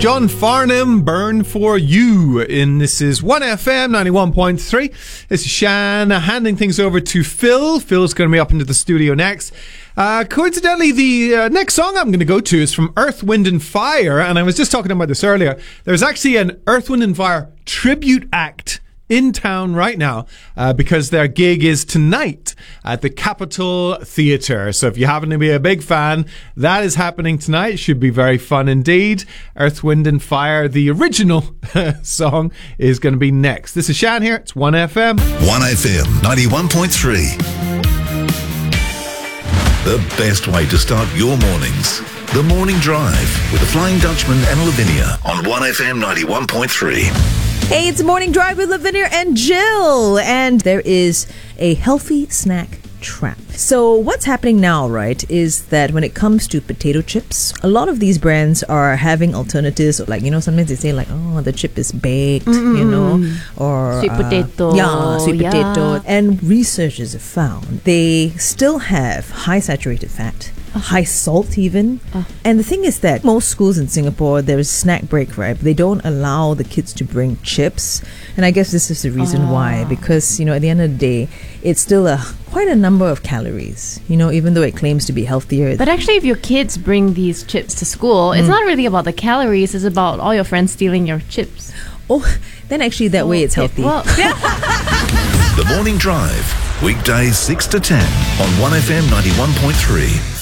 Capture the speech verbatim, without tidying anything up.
John Farnham, Burn For You. And this is one F M ninety-one point three. This is Shan handing things over to Phil. Phil's going to be up into the studio next. Uh, coincidentally, the uh, next song I'm going to go to is from Earth, Wind and Fire. And I was just talking about this earlier. There's actually an Earth, Wind and Fire tribute act in town right now uh, because their gig is tonight at the Capitol Theatre. So if you happen to be a big fan, that is happening tonight. It should be very fun indeed. Earth, Wind and Fire, the original song, is going to be next. This is Shan here. It's one F M. one F M ninety-one point three. The best way to start your mornings. The Morning Drive with the Flying Dutchman and Lavinia on one F M ninety-one point three. Hey, it's Morning Drive with Lavinia and Jill. And there is a healthy snack trap. So what's happening now, right, is that when it comes to potato chips, a lot of these brands are having alternatives. Like, you know, sometimes they say like, oh, the chip is baked, mm-hmm. you know, or sweet uh, potato. Yeah, sweet yeah. potato. And researchers have found they still have high saturated fat, high salt even. Uh. And the thing is that most schools in Singapore, there's snack break, right? But they don't allow the kids to bring chips. And I guess this is the reason uh. why. Because, you know, at the end of the day, it's still a quite a number of calories, you know, even though it claims to be healthier. But actually, if your kids bring these chips to school, mm. it's not really about the calories. It's about all your friends stealing your chips. Oh, then actually that oh, way it's healthy. Well, The Morning Drive, weekdays six to ten on one F M ninety-one point three.